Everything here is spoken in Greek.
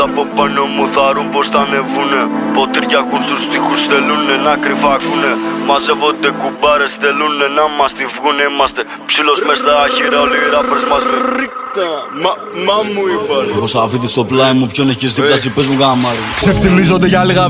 Από πάνω μου θαρούν πως θα ανεβούνε. Ποτήρια έχουν στους στίχους, θέλουνε να κρυφά ακούνε. Μαζεύονται κουμπάρες, θέλουνε να μας τη βγουνε. Είμαστε ψήλος μες στα άχυρα, όλοι οι ράπερς μας με ρίχτα. Μα μου είπαν. Έχω σαφίδι στο πλάι μου, ποιον έχεις δίπλα, πες μου γάμαρι. Ξεφτιλίζονται για λίγα